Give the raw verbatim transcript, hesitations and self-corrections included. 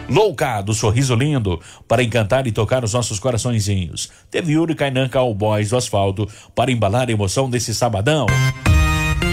Louca, do Sorriso Lindo, para encantar e tocar os nossos coraçõezinhos. Teve Yuri Kainan Cowboys do Asfalto, para embalar a emoção desse sabadão.